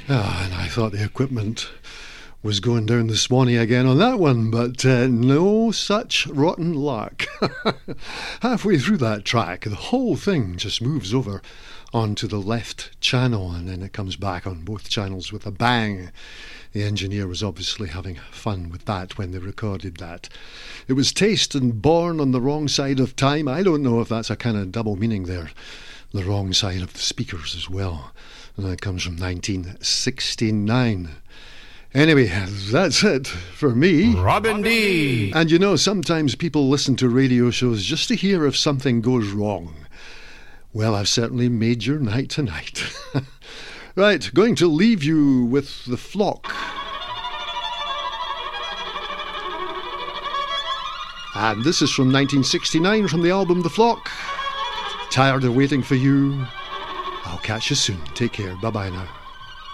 And I thought the equipment was going down the Swanee again on that one, but no such rotten luck. Halfway through that track, the whole thing just moves over onto the left channel, and then it comes back on both channels with a bang. The engineer was obviously having fun with that when they recorded that. It was Taste and Born on the Wrong Side of Time. I don't know if that's a kind of double meaning there. The wrong side of the speakers as well. And that comes from 1969. Anyway, that's it for me. Robin D. And you know, sometimes people listen to radio shows just to hear if something goes wrong. Well, I've certainly made your night tonight. Right, going to leave you with The Flock. And this is from 1969 from the album The Flock. Tired of waiting for you. I'll catch you soon. Take care. Bye-bye now.